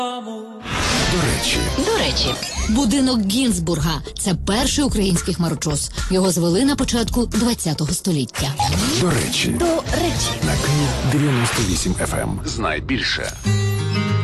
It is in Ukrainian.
До речі, будинок Гінзбурга – це перший український хмарочос. Його звели на початку ХХ століття. До речі. На Київ 98 FM. Знай більше.